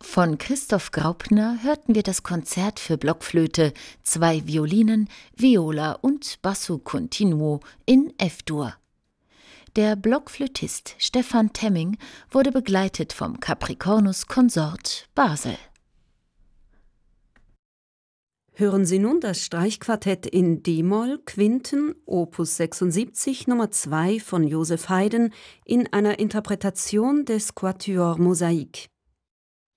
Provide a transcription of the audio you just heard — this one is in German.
Von Christoph Graupner hörten wir das Konzert für Blockflöte, 2 Violinen, Viola und Basso continuo in F-Dur. Der Blockflötist Stefan Temming wurde begleitet vom Capricornus Consort Basel. Hören Sie nun das Streichquartett in d-Moll, Quinten, Opus 76, Nummer 2 von Joseph Haydn in einer Interpretation des Quatuor Mosaik.